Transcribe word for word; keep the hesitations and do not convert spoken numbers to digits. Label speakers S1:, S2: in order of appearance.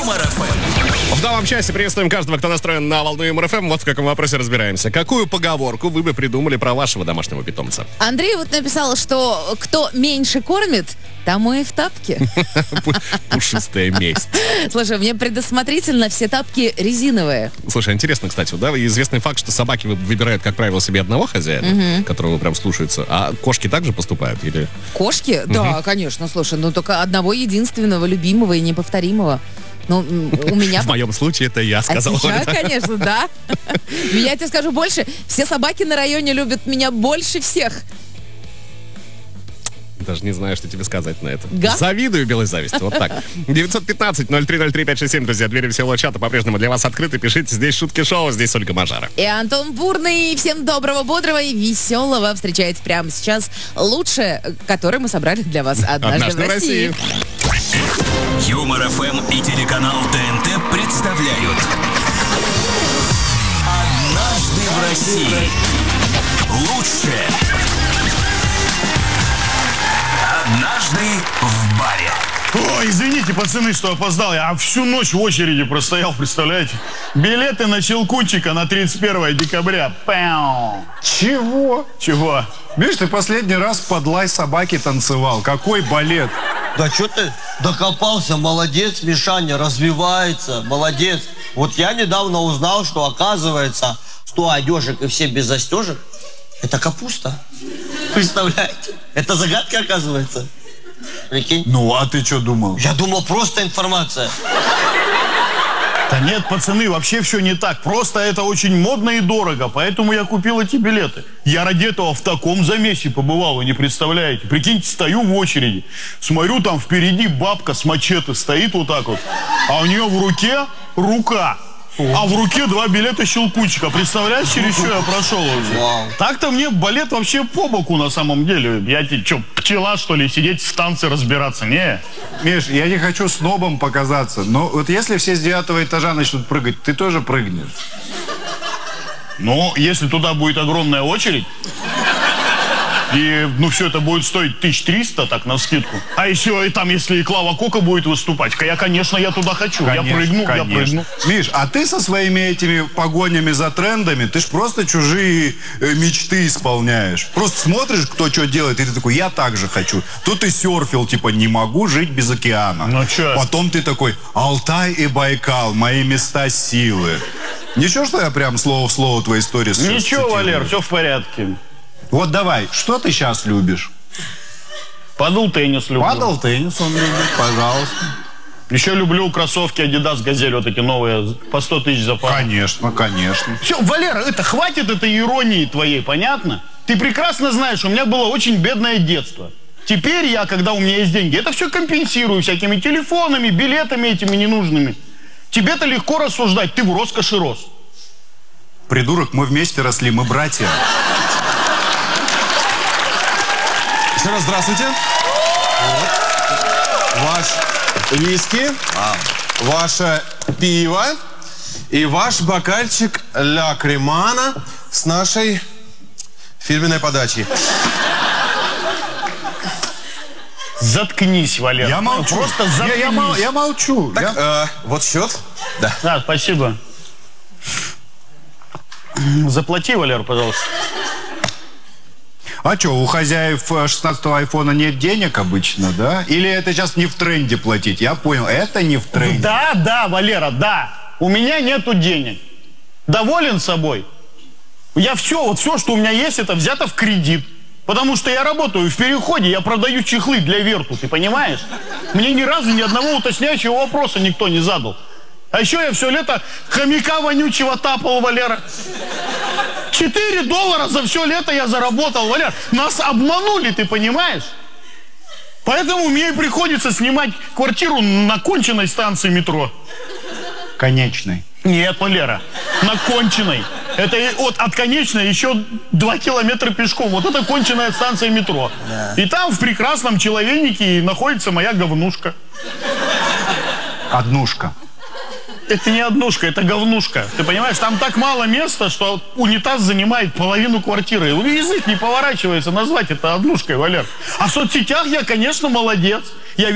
S1: Юмор ФМ.
S2: В новом часе приветствуем каждого, кто настроен на волну Юмор ФМ. Вот в каком вопросе разбираемся. Какую поговорку вы бы придумали про вашего домашнего питомца?
S3: Андрей вот написал, что кто меньше кормит, тому и в тапки.
S2: Пушистая месть.
S3: Слушай, у меня предусмотрительно все тапки резиновые.
S2: Слушай, интересно, кстати, да, известный факт, что собаки выбирают, как правило, себе одного хозяина, угу. которого прям слушаются, а кошки также поступают? Или...
S3: Кошки? Угу. Да, конечно, слушай, ну только одного единственного, любимого и неповторимого. Ну, у меня...
S2: В моем случае это я сказал.
S3: Я, конечно, да. Я тебе скажу больше, все собаки на районе любят меня больше всех.
S2: Даже не знаю, что тебе сказать на это.
S3: Га?
S2: Завидую белой завистью. Вот так. девятьсот пятнадцать ноль три ноль три пять шесть семь, друзья. Двери веселого чата по-прежнему для вас открыты. Пишите. Здесь шутки шоу, здесь Ольга Мажара.
S3: И Антон Бурный. Всем доброго, бодрого и веселого. Встречается прямо сейчас лучшее, которое мы собрали для вас однажды,
S2: однажды в России.
S3: В России.
S1: Юмор ФМ и телеканал ТНТ представляют «Однажды в России». Лучшее. Однажды в баре.
S4: Ой, извините, пацаны, что опоздал. Я всю ночь в очереди простоял, представляете? Билеты на Щелкунчика на тридцать первое декабря. Пау.
S5: Чего?
S4: Чего?
S5: Видишь, ты последний раз под лай собаки танцевал. Какой балет?
S6: Да что ты докопался, молодец, Мишаня, развивается, молодец. Вот я недавно узнал, что оказывается сто одежек и все без застежек — это капуста. Представляете? Это загадка, оказывается. Прикинь?
S5: Ну, а ты что думал?
S6: Я думал, просто информация.
S4: Да нет, пацаны, вообще все не так. Просто это очень модно и дорого, поэтому я купил эти билеты. Я ради этого в таком замесе побывал, вы не представляете. Прикиньте, стою в очереди, смотрю, там впереди бабка с мачете стоит вот так вот, а у нее в руке рука. А в руке два билета Щелкунчика. Представляешь, через что я прошел уже?
S6: Вау.
S4: Так-то мне балет вообще по боку на самом деле. Я тебе что, пчела, что ли, сидеть в танце разбираться? Не.
S5: Миш, я не хочу снобом показаться, но вот если все с девятого этажа начнут прыгать, ты тоже прыгнешь.
S4: Ну, если туда будет огромная очередь, и, ну, все это будет стоить тысяч триста, так, навскидку. А еще и там, если и Клава Кока будет выступать, я, конечно, я туда хочу.
S5: Конечно,
S4: я прыгну,
S5: конечно.
S4: я прыгну.
S5: Миш, а ты со своими этими погонями за трендами, ты ж просто чужие э, мечты исполняешь. Просто смотришь, кто что делает, и ты такой, я так же хочу. Тут ты серфил, типа, не могу жить без океана.
S4: Ну, чё?
S5: Потом ты такой, Алтай и Байкал, мои места силы. Ничего, что я прям слово в слово твои истории
S4: Ничего,
S5: цитирую?
S4: Валер, все в порядке.
S5: Вот давай, что ты сейчас любишь?
S4: Падал теннис люблю.
S5: Падал теннис он любит, пожалуйста.
S4: Еще люблю кроссовки Adidas Газель, вот эти новые, по сто тысяч за пару.
S5: Конечно, конечно.
S4: Все, Валера, это хватит этой иронии твоей, понятно? Ты прекрасно знаешь, у меня было очень бедное детство. Теперь я, когда у меня есть деньги, это все компенсирую всякими телефонами, билетами этими ненужными. Тебе-то легко рассуждать, ты в роскоши рос.
S5: Придурок, мы вместе росли, мы братья.
S7: Еще раз здравствуйте. Вот. Ваш виски, а. ваше пиво и ваш бокальчик ля кремана с нашей фирменной подачей.
S4: Заткнись, Валер.
S5: Я молчу.
S4: Просто заткнись.
S5: Я, я, мол, я молчу.
S7: Так,
S5: Я...
S7: э, вот счет. Да.
S4: Да, спасибо. Заплати, Валер, пожалуйста.
S5: А что, у хозяев шестнадцатого айфона нет денег обычно, да? Или это сейчас не в тренде платить? Я понял, это не в тренде.
S4: Да, да, Валера, да. У меня нету денег. Доволен собой? Я все, вот все, что у меня есть, это взято в кредит. Потому что я работаю в Переходе, я продаю чехлы для Верту, ты понимаешь? Мне ни разу ни одного уточняющего вопроса никто не задал. А еще я все лето хомяка вонючего тапал, Валера. Четыре доллара за все лето я заработал, Валер. Нас обманули, ты понимаешь? Поэтому мне и приходится снимать квартиру на конченной станции метро.
S5: Конечный.
S4: Нет, Валера, на конченной. Это от, от конечной еще два километра пешком. Вот это конченная станция метро. Да. И там в прекрасном человейнике находится моя говнушка.
S5: Однушка.
S4: Это не однушка, это говнушка. Ты понимаешь, там так мало места, что унитаз занимает половину квартиры. Язык не поворачивается назвать это однушкой, Валер. А в соцсетях я, конечно, молодец. Я